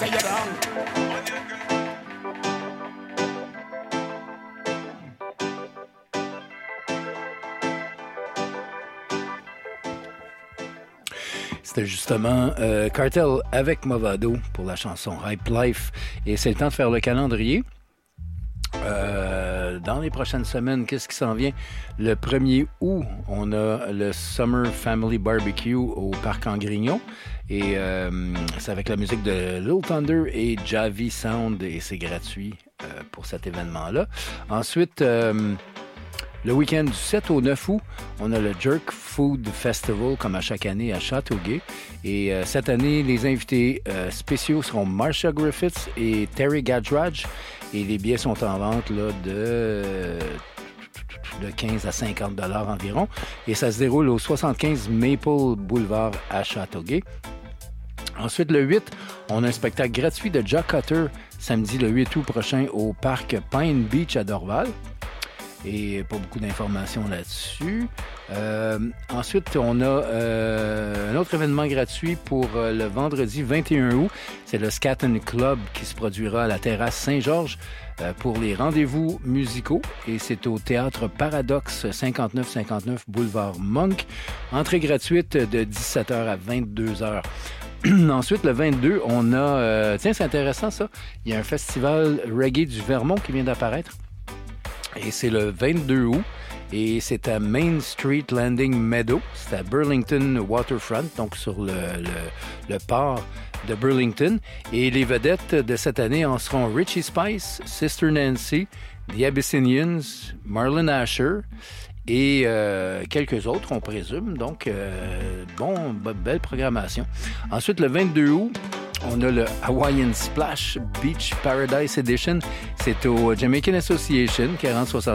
say you're wrong. C'était justement Cartel avec Movado pour la chanson Hype Life. Et c'est le temps de faire le calendrier. Dans les prochaines semaines, qu'est-ce qui s'en vient? Le 1er août, on a le Summer Family Barbecue au Parc Angrignon. Et c'est avec la musique de Lil Thunder et Javi Sound. Et c'est gratuit pour cet événement-là. Ensuite... le week-end du 7 au 9 août, on a le Jerk Food Festival, comme à chaque année, à Châteauguay. Et cette année, les invités spéciaux seront Marsha Griffiths et Terry Gadraj. Et les billets sont en vente là, de 15 à 50 $ environ. Et ça se déroule au 75 Maple Boulevard à Châteauguay. Ensuite, le 8, on a un spectacle gratuit de Jack Cutter, samedi le 8 août prochain, au parc Pine Beach à Dorval. Et pas beaucoup d'informations là-dessus. Ensuite, on a un autre événement gratuit pour le vendredi 21 août. C'est le Scatton Club qui se produira à la terrasse Saint-Georges pour les rendez-vous musicaux. Et c'est au Théâtre Paradoxe, 5959 Boulevard Monk. Entrée gratuite de 17h à 22h. Ensuite, le 22, on a... tiens, c'est intéressant ça. Il y a un festival reggae du Vermont qui vient d'apparaître. Et c'est le 22 août. Et c'est à Main Street Landing Meadow. C'est à Burlington Waterfront, donc sur le port de Burlington. Et les vedettes de cette année en seront Richie Spice, Sister Nancy, The Abyssinians, Marlon Asher et quelques autres, on présume. Donc, belle programmation. Ensuite, le 22 août, on a le Hawaiian Splash Beach Paradise Edition. C'est au Jamaican Association, 4060